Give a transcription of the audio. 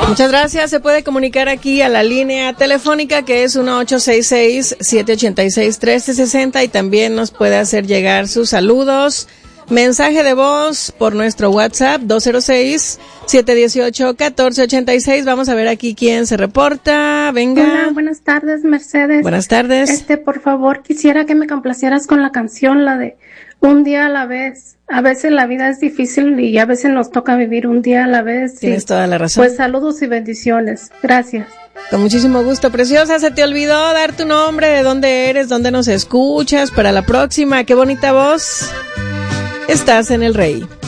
Muchas gracias. Se puede comunicar aquí a la línea telefónica que es 1-866-786-1360 y también nos puede hacer llegar sus saludos, mensaje de voz por nuestro WhatsApp 206-718-1486. Vamos a ver aquí quién se reporta. Venga. Hola, buenas tardes, Mercedes. Buenas tardes. Por favor, quisiera que me complacieras con la canción, la de Un día a la vez. A veces la vida es difícil y a veces nos toca vivir un día a la vez. Tienes toda la razón. Pues saludos y bendiciones. Gracias. Con muchísimo gusto, preciosa. Se te olvidó dar tu nombre, de dónde eres, dónde nos escuchas para la próxima. Qué bonita voz. Estás en El Rey.